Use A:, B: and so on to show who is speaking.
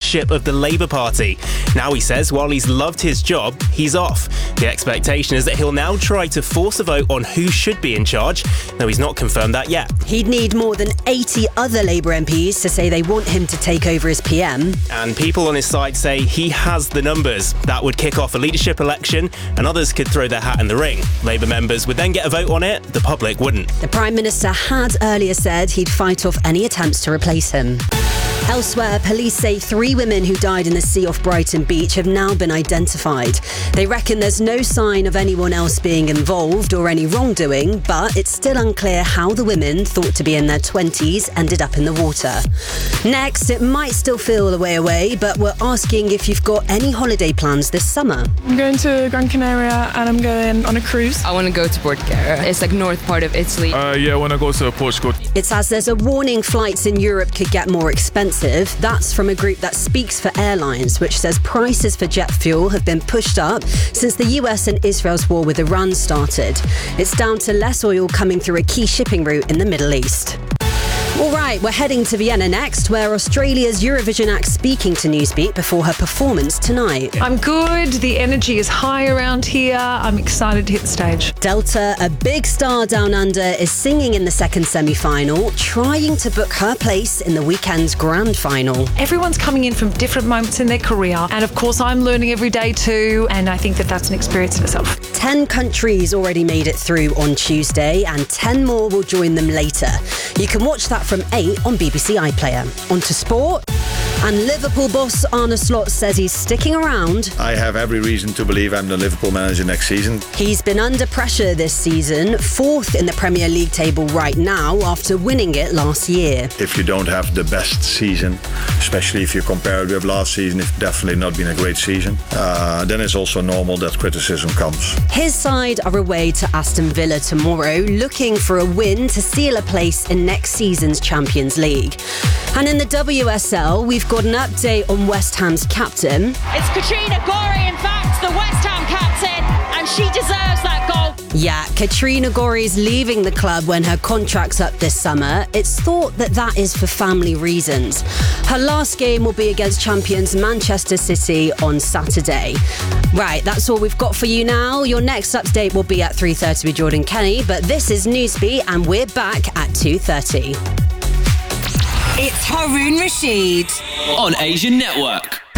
A: leadership of the Labour Party. Now he says while he's loved his job, he's off. The expectation is that he'll now try to force a vote on who should be in charge, though he's not confirmed that yet.
B: He'd need more than 80 other Labour MPs to say they want him to take over as PM.
A: And people on his side say he has the numbers. That would kick off a leadership election and others could throw their hat in the ring. Labour members would then get a vote on it, the public wouldn't.
B: The Prime Minister had earlier said he'd fight off any attempts to replace him. Elsewhere, police say 3 women who died in the sea off Brighton Beach have now been identified. They reckon there's no sign of anyone else being involved or any wrongdoing, but it's still unclear how the women, thought to be in their 20s, ended up in the water. Next, it might still feel a way away, but we're asking if you've got any holiday plans this summer.
C: I'm going to Gran Canaria and I'm going on a cruise.
D: I want to go to Portugal. It's like north part of Italy.
E: I want to go to Portugal.
B: It's as there's a warning flights in Europe could get more expensive. That's from a group that speaks for airlines, which says prices for jet fuel have been pushed up since the US and Israel's war with Iran started. It's down to less oil coming through a key shipping route in the Middle East. All right, we're heading to Vienna next, where Australia's Eurovision act's speaking to Newsbeat before her performance tonight.
C: I'm good. The energy is high around here. I'm excited to hit the stage.
B: Delta, a big star down under, is singing in the second semi-final, trying to book her place in the weekend's grand final.
C: Everyone's coming in from different moments in their career. And of course, I'm learning every day too. And I think that that's an experience in itself.
B: 10 countries already made it through on Tuesday, and 10 more will join them later. You can watch that from 8 on BBC iPlayer. On to sport. And Liverpool boss Arne Slot says he's sticking around.
F: I have every reason to believe I'm the Liverpool manager next season.
B: He's been under pressure this season, 4th in the Premier League table right now after winning it last year.
F: If you don't have the best season, especially if you compare it with last season, it's definitely not been a great season, then it's also normal that criticism comes.
B: His side are away to Aston Villa tomorrow, looking for a win to seal a place in next season's Champions League. And in the WSL, we've got an update on West Ham's captain.
G: It's Katrina Gorry, in fact, the West Ham captain, and she deserves that goal.
B: Yeah, Katrina Gorry's leaving the club when her contract's up this summer. It's thought that that is for family reasons. Her last game will be against champions Manchester City on Saturday. Right, that's all we've got for you now. Your next update will be at 3:30 with Jordan Kenny, but this is Newsbeat and we're back at 2:30.
H: It's Haroon Rashid
I: on Asian Network.